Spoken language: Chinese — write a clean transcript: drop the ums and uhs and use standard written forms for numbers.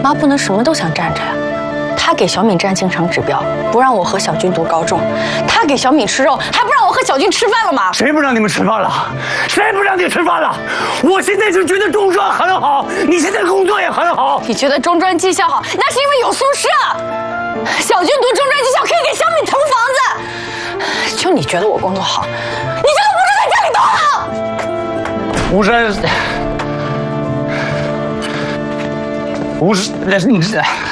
妈不能什么都想占着呀。她给小敏占经常指标，不让我和小军读高中；她给小敏吃肉，还不让我和小军吃饭了吗？ 谁不让你们吃饭了？谁不让你吃饭了？我现在就觉得中专很好，你现在工作也很好。 你觉得中专技校好，那是因为有宿舍。小军读中专技校可以给小敏腾房子。就你觉得我工作好，你觉得吴志在家里多好？ 吴山，那是你这。